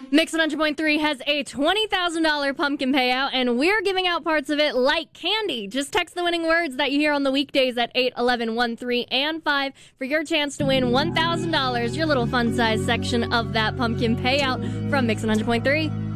Mix 100.3 has a $20,000 pumpkin payout, and we're giving out parts of it like candy. Just text the winning words that you hear on the weekdays at 811 13 and 5 for your chance to win $1,000, your little fun size section of that pumpkin payout from Mix 100.3.